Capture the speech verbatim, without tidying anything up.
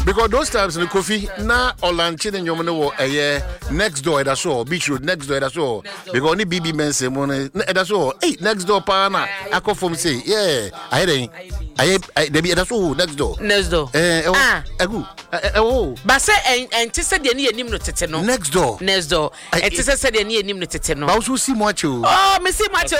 because those times in the coffee na olanchi ne nyom ne wo eye next door that's all beach road next door that's all because only B B men say money that's all hey next door pa na akọ from say yeah I dey I dey be that's all next door next door eh ah egu eh oh ba say enti say de ne yanim no tete no next door next door enti say say de ne yanim no tete no ba so si mo ache o oh me si mo ache